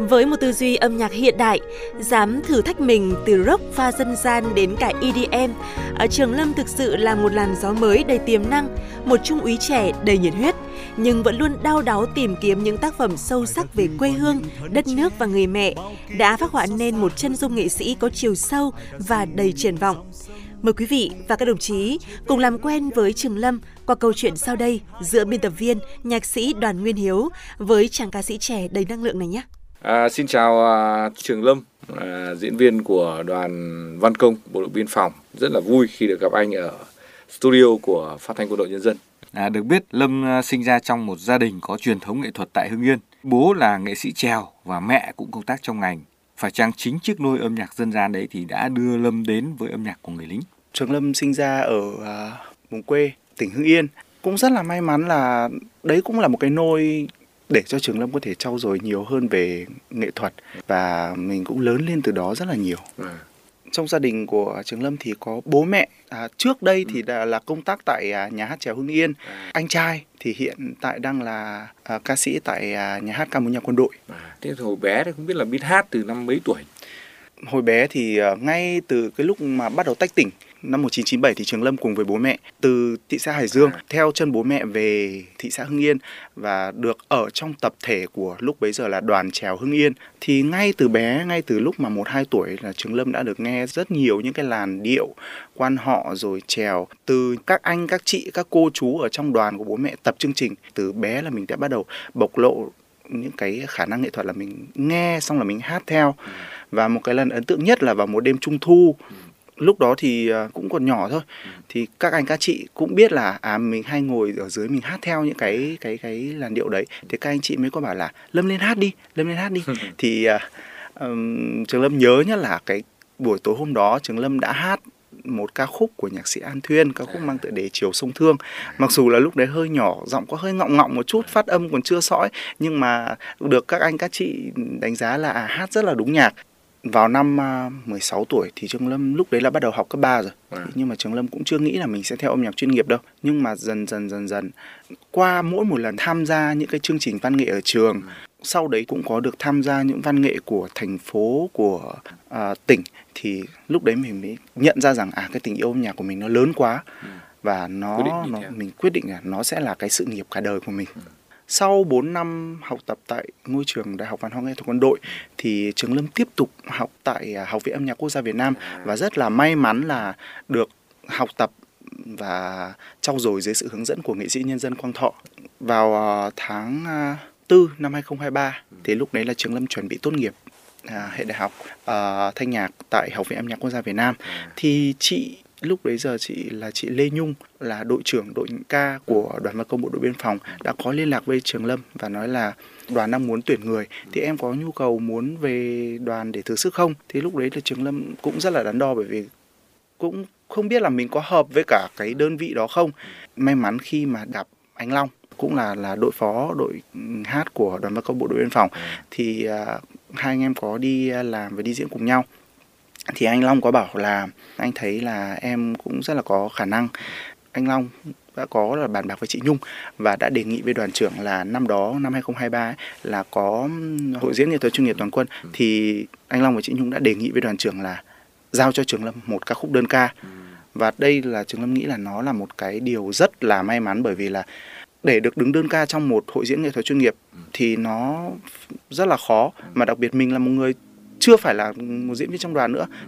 Với một tư duy âm nhạc hiện đại, dám thử thách mình từ rock pha dân gian đến cả EDM, Trường Lâm thực sự là một làn gió mới đầy tiềm năng, một trung úy trẻ đầy nhiệt huyết, nhưng vẫn luôn đau đáu tìm kiếm những tác phẩm sâu sắc về quê hương, đất nước và người mẹ, đã phác họa nên một chân dung nghệ sĩ có chiều sâu và đầy triển vọng. Mời quý vị và các đồng chí cùng làm quen với Trường Lâm qua câu chuyện sau đây giữa biên tập viên, nhạc sĩ Đoàn Nguyên Hiếu với chàng ca sĩ trẻ đầy năng lượng này nhé. Xin chào Trường Lâm, diễn viên của đoàn Văn Công, Bộ đội Biên phòng. Rất là vui khi được gặp anh ở studio của Phát thanh Quân đội Nhân dân. Được biết, Lâm sinh ra trong một gia đình có truyền thống nghệ thuật tại Hưng Yên. Bố là nghệ sĩ chèo và mẹ cũng công tác trong ngành. Phải chăng chính chiếc nôi âm nhạc dân gian đấy thì đã đưa Lâm đến với âm nhạc của người lính? Trường Lâm sinh ra ở vùng quê, tỉnh Hưng Yên. Cũng rất là may mắn là đấy cũng là một cái nôi để cho Trường Lâm có thể trau dồi nhiều hơn về nghệ thuật. Và mình cũng lớn lên từ đó rất là nhiều. Trong gia đình của Trường Lâm thì có bố mẹ. Trước đây thì là công tác tại nhà hát chèo Hưng Yên. Anh trai thì hiện tại đang là ca sĩ tại nhà hát ca mối nhạc quân đội. Thế hồi bé thì không biết là biết hát từ năm mấy tuổi? Hồi bé thì ngay từ cái lúc mà bắt đầu tách tỉnh năm 1997 thì Trường Lâm cùng với bố mẹ từ thị xã Hải Dương theo chân bố mẹ về thị xã Hưng Yên và được ở trong tập thể của lúc bấy giờ là đoàn chèo Hưng Yên. Thì ngay từ bé, ngay từ lúc mà 1-2 tuổi là Trường Lâm đã được nghe rất nhiều những cái làn điệu quan họ rồi chèo từ các anh, các chị, các cô chú ở trong đoàn của bố mẹ tập chương trình. Từ bé là mình đã bắt đầu bộc lộ những cái khả năng nghệ thuật là mình nghe xong là mình hát theo. Và một cái lần ấn tượng nhất là vào một đêm Trung thu. Lúc đó thì cũng còn nhỏ thôi. Thì các anh các chị cũng biết là mình hay ngồi ở dưới mình hát theo những cái làn điệu đấy. Thì các anh chị mới có bảo là Lâm lên hát đi, Lâm lên hát đi. Thì Trường Lâm nhớ nhất là cái buổi tối hôm đó Trường Lâm đã hát một ca khúc của nhạc sĩ An Thuyên, ca khúc mang tựa đề Chiều Sông Thương. Mặc dù là lúc đấy hơi nhỏ, giọng có hơi ngọng ngọng một chút, phát âm còn chưa sõi, nhưng mà được các anh các chị đánh giá là hát rất là đúng nhạc. Vào năm 16 tuổi thì Trường Lâm lúc đấy là bắt đầu học cấp 3 rồi. Nhưng mà Trường Lâm cũng chưa nghĩ là mình sẽ theo âm nhạc chuyên nghiệp đâu. Nhưng mà dần dần qua mỗi một lần tham gia những cái chương trình văn nghệ ở trường, sau đấy cũng có được tham gia những văn nghệ của thành phố, của tỉnh, thì lúc đấy mình mới nhận ra rằng cái tình yêu âm nhạc của mình nó lớn quá và mình quyết định là nó sẽ là cái sự nghiệp cả đời của mình. Sau 4 năm học tập tại ngôi trường Đại học Văn hóa Nghệ thuật Quân đội thì Trường Lâm tiếp tục học tại Học viện Âm nhạc Quốc gia Việt Nam và rất là may mắn là được học tập và trau dồi dưới sự hướng dẫn của nghệ sĩ nhân dân Quang Thọ. Vào tháng 4 năm 2023 thì lúc đấy là Trường Lâm chuẩn bị tốt nghiệp hệ đại học thanh nhạc tại Học viện Âm nhạc Quốc gia Việt Nam. Thì lúc đấy giờ chị Lê Nhung là đội trưởng đội ca của đoàn Văn Công Bộ đội Biên phòng đã có liên lạc với Trường Lâm và nói là đoàn đang muốn tuyển người, thì em có nhu cầu muốn về đoàn để thử sức không? Thì lúc đấy là Trường Lâm cũng rất là đắn đo bởi vì cũng không biết là mình có hợp với cả cái đơn vị đó không. May mắn khi mà gặp anh Long cũng là đội phó đội hát của đoàn Văn Công Bộ đội Biên phòng thì hai anh em có đi làm và đi diễn cùng nhau. Thì anh Long có bảo là anh thấy là em cũng rất là có khả năng. Anh Long đã có là bàn bạc với chị Nhung và đã đề nghị với đoàn trưởng là năm đó, năm 2023 là có hội diễn nghệ thuật chuyên nghiệp toàn quân. Thì anh Long và chị Nhung đã đề nghị với đoàn trưởng là giao cho Trường Lâm một ca khúc đơn ca. Và đây là Trường Lâm nghĩ là nó là một cái điều rất là may mắn, bởi vì là để được đứng đơn ca trong một hội diễn nghệ thuật chuyên nghiệp thì nó rất là khó. Mà đặc biệt mình là một người chưa phải là một diễn viên trong đoàn nữa